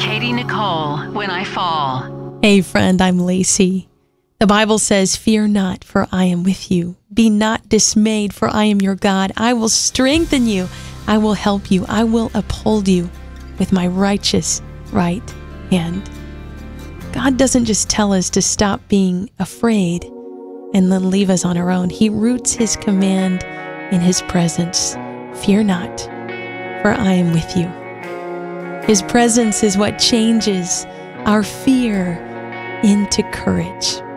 Katie Nicole, When I Fall. Hey friend, I'm Lacey. The Bible says, "Fear not, for I am with you. Be not dismayed, for I am your God. I will strengthen you. I will help you. I will uphold you with my righteous right hand." God doesn't just tell us to stop being afraid and then leave us on our own. He roots his command in his presence. Fear not, for I am with you. His presence is what changes our fear into courage.